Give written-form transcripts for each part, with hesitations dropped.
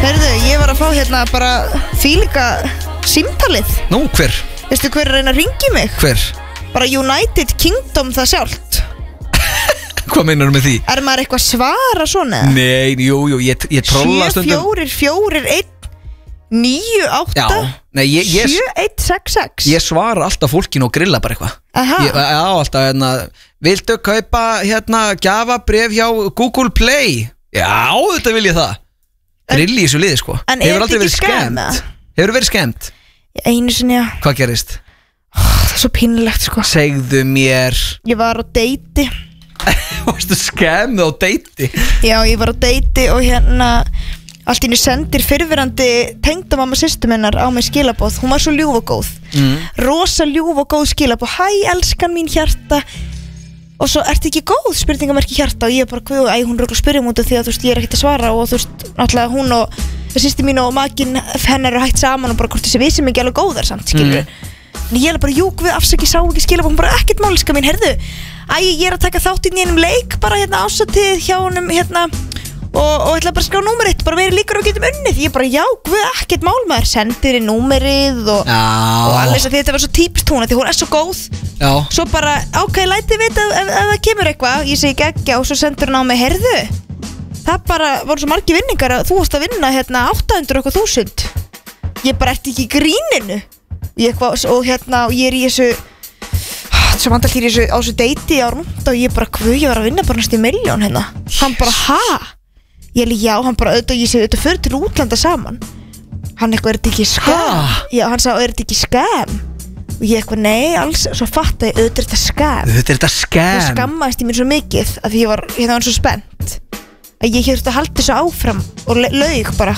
Heyrðu, ég var að fá hérna bara fílíka símtalið. Nú, hver? Veistu hver er að reyna að ringi mig? Hver? Bara United Kingdom það sjálft. Hvað meinar þú með því? Er maður eitthvað svara svona? Nei, jú, ég trolla stundum 7441998 Já, nei, ég 7166 Ég svara alltaf fólkinu og grilla bara eitthvað. Aha. Já, alltaf, hérna, viltu kaupa, hérna, gjafabréf hjá Google Play? Já, þetta vil ég það. Grilli í þessu liði, sko. En er Hefur aldrei þetta verið ekki skam, skemmt? eða? Hefur verið skemmt? Einu sinni, já. Hvað gerist? Það er svo pínlegt, sko. Segðu mér. Ég var á deiti. Varstu skemmið á deiti? Já, ég var á deiti og hérna allt í einu sendir fyrrverandi tengdamamma systur minnar á mig skilabóð. Hún var svo ljúf og góð. Rosa ljúf og góð skilabóð. Hæ, elskan mín hjarta. Og svo, ertu ekki góð? Spurningamerki hjarta. Og ég bara, hvað, hún er okkur að spyrja út af því að þú veist, ég er ekkert að svara. Og þú veist, náttúrulega hún og systir mín og makinn hennar eru hætt saman og bara hvort þessi við sem ekki alveg góðar samt, skilur. En ég er bara, jú, við afsaki, sá ekki skilabóð. Hún bara, ekkert máliska mín, heyrðu. Ég er að taka þátt inn í einum leik bara hérna ásatið hjá honum hérna og ætla bara að skrá númerið, bara verið líkur og getum unnið. Ég bara, já, guð, ekkert mál maður, sendir í númerið og alveg þess að þetta var svo típist hún, því hún er svo góð. Já. Svo bara, ok, læti vita ef það kemur eitthvað, ég segi geggja og svo sendur hún á mig, heyrðu, það bara voru svo margir vinningar að þú varst að vinna hérna 800.000. Ég bara, ertu ekki í gríninu? Og hérna, og ég er í þessu svo vandalt hér á þessu deiti á rúnd og ég bara, hvað, ég var að vinna bara næstu 1 milljón hérna. Hann bara, ha? Ég já, hann bara, auðvitað, ég segi, auðvitað fyrir til útlanda saman. Hann eitthvað, er þetta ekki skam? Já, hann sagði, er þetta ekki skam? Og ég eitthvað, nei, alls, svo fatt að auðvitað er þetta skam. Þetta er þetta skam. Svo skammaðist ég mér svo mikið að því ég var, hérna var svo spennt að ég hefði að halda þessu áfram og laug bara.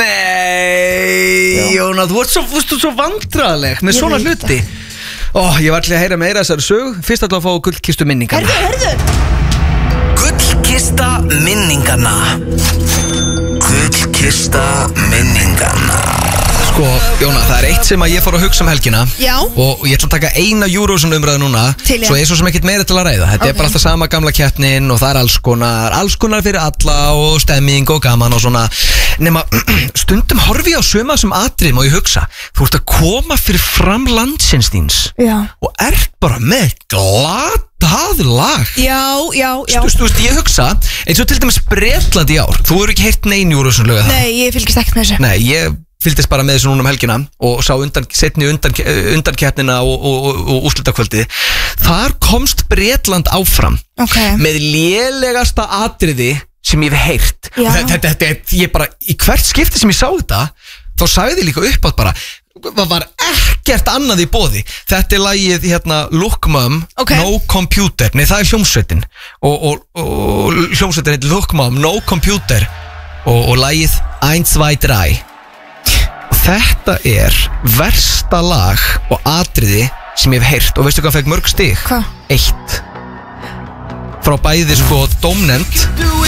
Nei, Jóna, þú ert svo vandræðaleg með svona hluti. Ég var allir að heyra meira þessari sög. Fyrst ætla að fá gullkistu minningarna. Herðu Gullkista minningarna. Gullkista minningarna. Sko, Jóna, það er eitt sem að ég fór að hugsa helgina. Já. Og ég ætla að taka eina Eurovision umræðu núna. Til, já. Svo er svo sem ekkert meira til að ræða. Þetta er bara alltaf sama gamla keppnin og það er alls konar fyrir alla og stemming og gaman og svona. Nema, stundum horfi ég á suma sem atriðum og ég hugsa, þú ert að koma fyrir fram landsins þíns. Já. Og ert bara með glatað lag. Já. Þú veist, ég hugsa, eins og til dæmis Bretland í ár. Þú hefur ekki heyrt nein Eurovision lög. Nei, ég fylgist ekkert með þessu. Nei, ég fylgdist bara með þessu núna helgina og sá setni undankeppnina og úrslitakvöldið. Þar komst Bretland áfram með lélegasta atriði sem ég hef heyrt. Þetta, ég bara, í hvert skipti sem ég sá þetta, þá sagði ég líka upp að bara, það var ekkert annað í boði. Þetta er lagið hérna Look Mum, No Computer. Nei, það er hljómsveitin og hljómsveitin heitir Look Mum, No Computer og lagið 1, 2, 3. Þetta er versta lag og atriði sem ég hef heyrt. Og veistu hvað fekk mörg stig? Hvað? 1. Frá bæði sko dómnefnd